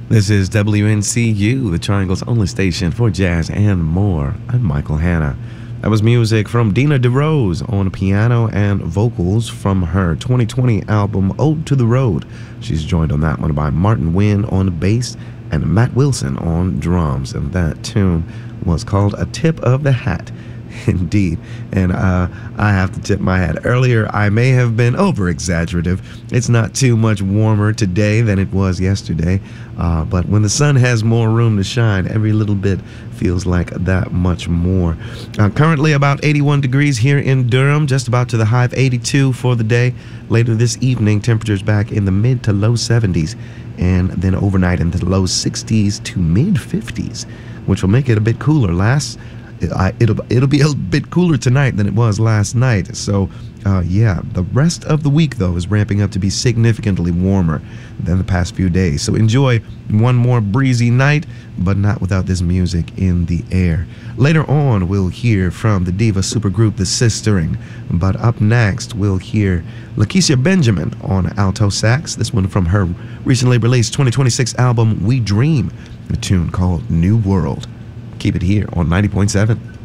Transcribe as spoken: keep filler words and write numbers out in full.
This is W N C U, the Triangle's only station for jazz and more. I'm Michael Hanna. That was music from Dina DeRose on piano and vocals from her twenty twenty album Ode to the Road. She's joined on that one by Martin Wynn on bass and Matt Wilson on drums. And that tune was called A Tip of the Hat. Indeed. And uh, I have to tip my hat. Earlier, I may have been over-exaggerative. It's not too much warmer today than it was yesterday. Uh, but when the sun has more room to shine, every little bit feels like that much more. Uh, currently about eighty-one degrees here in Durham, just about to the high of eighty-two for the day. Later this evening, temperatures back in the mid to low seventies. And then overnight into the low sixties to mid fifties, which will make it a bit cooler. Last I, it'll it'll be a bit cooler tonight than it was last night. So, uh, yeah, the rest of the week, though, is ramping up to be significantly warmer than the past few days. So enjoy one more breezy night, but not without this music in the air. Later on, we'll hear from the diva supergroup The Sistering. But up next, we'll hear Lakecia Benjamin on alto sax. This one from her recently released twenty twenty-six album We Dream, a tune called New World. Keep it here on ninety point seven.